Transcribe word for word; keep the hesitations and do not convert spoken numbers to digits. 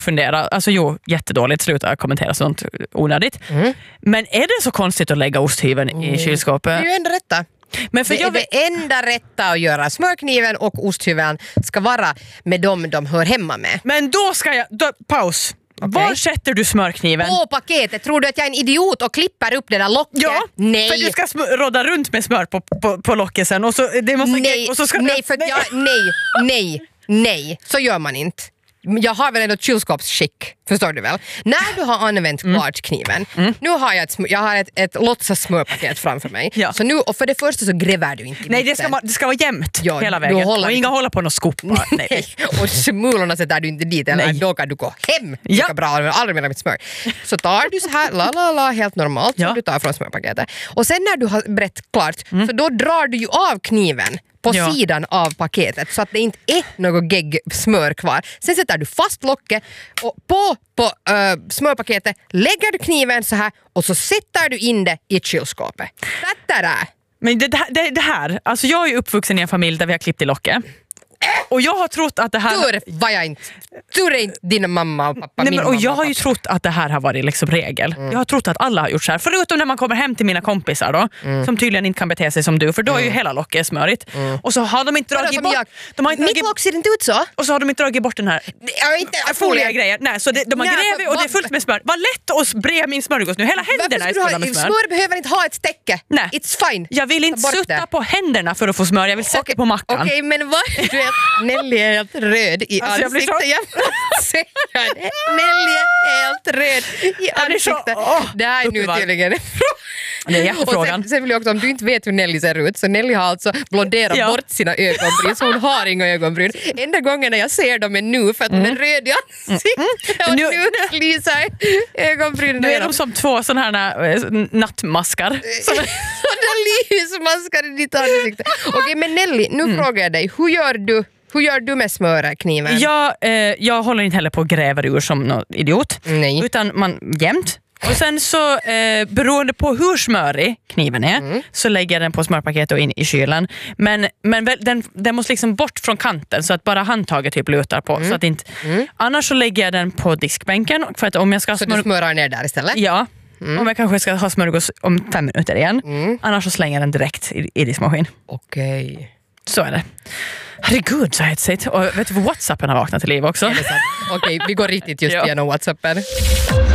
fundera, alltså jo, jättedåligt, sluta kommentera sånt onödigt. Mm. Men är det så konstigt att lägga osthyveln mm. i kylskåpet? Det är ju ändå rätta. Men för det jag är det enda rätta att göra. Smörkniven och osthyveln ska vara med dem de hör hemma med. Men då ska jag, då, paus. Okay. Var sätter du smörkniven? På paketet. Tror du att jag är en idiot och klipper upp det där locket? Ja, nej. För du ska sm- råda runt med smör på, på, på locket sen. Och så, det måste nej, och så ska nej, du, för nej. Jag, nej, nej, nej. Så gör man inte. Jag har väl ändå kylskåpsskick, förstår du väl? När du har använt mm. klart kniven, mm. nu har jag ett, jag har ett, ett låtsas smörpaket framför mig. Ja. Så nu, och för det första så gräver du inte i nej, det ska, det ska vara jämnt ja, hela vägen. Håller och inga hålla på någon skopa. Nej. nej. Och smulorna sätter du inte dit, eller då kan du gå hem. Ja. Lika bra, aldrig med mitt smör. Så tar du så här, la la la, helt normalt, ja. Som du tar från smörpaketet. Och sen när du har brett klart, mm. så då drar du ju av kniven på ja. Sidan av paketet så att det inte är något gegg smör kvar. Sen sätter du fast locket och på, på uh, smörpaketet lägger du kniven så här och så sätter du in det i kylskåpet. Det där. Men det, det, det här, alltså jag är ju uppvuxen i en familj där vi har klippt i locket. Och jag har trott att det här... Tur var jag inte. Tur är inte din mamma och pappa. Nej, men, och mamma jag har ju trott att det här har varit liksom regel. Mm. Jag har trott att alla har gjort så här. Förutom när man kommer hem till mina kompisar då. Mm. Som tydligen inte kan bete sig som du. För då är ju mm. hela locket smörigt. Mm. Och så har de inte dragit bort... Jag, de har inte mitt lock ser inte ut så. Och så har de inte dragit bort den här... Jag inte foliegrejer. Nej, så det, de har grävt och det är fullt med smör. Vad lätt att bre min smörgås nu. Hela händerna är fulla med smör. Smör behöver inte ha ett stäcke. Nej. It's fine. Jag vill inte sutta det. På händerna för att få smör. Jag vill sätta okay. på mackan. Okej, okay, men vad... Du är Nelly helt röd i alltså, ansiktet. Jag Nelly är helt röd i ansiktet. Oh, det här är nu tydligen det är jättefrågan. Sen, sen vill jag också, om du inte vet hur Nelly ser ut, så Nelly har alltså blonderat ja. Bort sina ögonbryn, så hon har inga ögonbryn. Enda gången när jag ser dem är nu, för att mm. hon är röd i ansiktet och nu, nu lyser ögonbrynen. Nu är de som två sådana här äh, nattmaskar. Sådana lysmaskar i ditt ansikte. Okej, okay, men Nelly, nu mm. frågar jag dig, hur gör du Hur gör du med smörkniven? Jag, eh, jag håller inte heller på att gräva ur som någon idiot. Nej. Utan man jämt. Och sen så eh, beroende på hur smörig kniven är mm. så lägger jag den på smörpaketet och in i kylen. Men, men den, den måste liksom bort från kanten så att bara handtaget typ lutar på. Mm. Så att inte, mm. annars så lägger jag den på diskbänken. För att om jag ska så smör... du smörar ner där istället? Ja. Mm. Om jag kanske ska ha smörgås om fem minuter igen. Mm. Annars så slänger jag den direkt i, i diskmaskin. Okej. Okay. Så är det. Herregud så hetsigt. Och vet du vad WhatsAppen har vaknat till liv också? Okej, okay, vi går riktigt just ja. Genom WhatsAppen.